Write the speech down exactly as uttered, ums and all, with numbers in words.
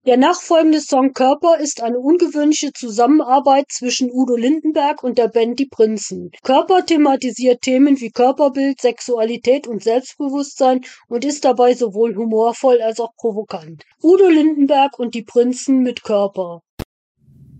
Der nachfolgende Song "Körper" ist eine ungewöhnliche Zusammenarbeit zwischen Udo Lindenberg und der Band Die Prinzen. Körper thematisiert Themen wie Körperbild, Sexualität und Selbstbewusstsein und ist dabei sowohl humorvoll als auch provokant. Udo Lindenberg und Die Prinzen mit Körper.